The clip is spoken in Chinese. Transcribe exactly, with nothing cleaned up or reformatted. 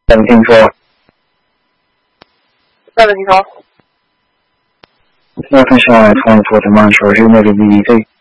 怎么听说？ 在没听说？ 我看下来重复的慢手是那个 V D。